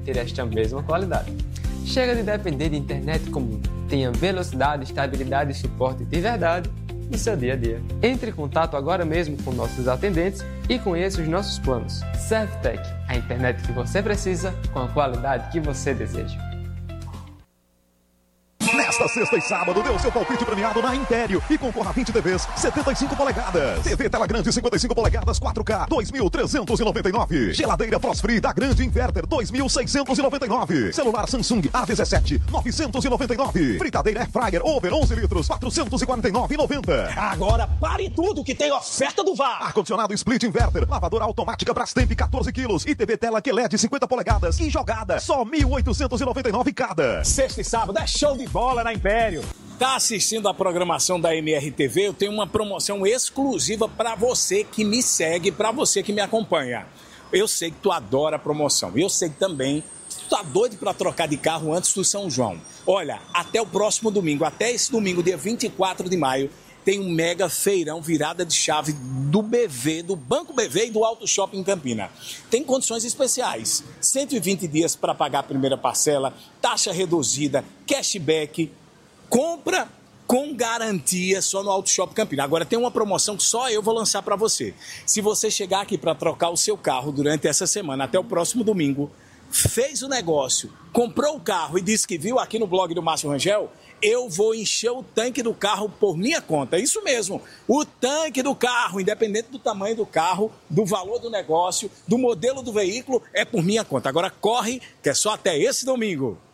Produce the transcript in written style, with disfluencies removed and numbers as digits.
ter esta mesma qualidade. Chega de depender de internet comum. Tenha velocidade, estabilidade e suporte de verdade no seu dia a dia. Entre em contato agora mesmo com nossos atendentes e conheça os nossos planos. Servtech, a internet que você precisa com a qualidade que você deseja. Nesta sexta e sábado, dê o seu palpite premiado na Império e concorra a 20 TVs 75 polegadas. TV tela grande 55 polegadas 4K 2.399. Geladeira Frost Free da Grande Inverter 2.699. Celular Samsung A17 999. Fritadeira Air Fryer Over 11 litros 449,90. Agora pare tudo que tem oferta do VAR. Ar-condicionado Split Inverter, lavadora automática Brastemp 14 quilos e TV tela QLED 50 polegadas e jogada só 1.899 cada. Sexta e sábado é show de bola na Império. Tá assistindo a programação da MRTV? Eu tenho uma promoção exclusiva para você que me segue, para você que me acompanha. Eu sei que tu adora promoção. Eu sei também que tu tá doido para trocar de carro antes do São João. Olha, até o próximo domingo, até esse domingo, dia 24 de maio, tem um mega feirão virada de chave do BV, do Banco BV e do Auto Shopping Campina. Tem condições especiais, 120 dias para pagar a primeira parcela, taxa reduzida, cashback, compra com garantia só no Auto Shopping Campina. Agora tem uma promoção que só eu vou lançar para você. Se você chegar aqui para trocar o seu carro durante essa semana até o próximo domingo, fez o negócio, comprou o carro e disse que viu aqui no blog do Márcio Rangel, eu vou encher o tanque do carro por minha conta. Isso mesmo, o tanque do carro, independente do tamanho do carro, do valor do negócio, do modelo do veículo, é por minha conta. Agora corre, que é só até esse domingo.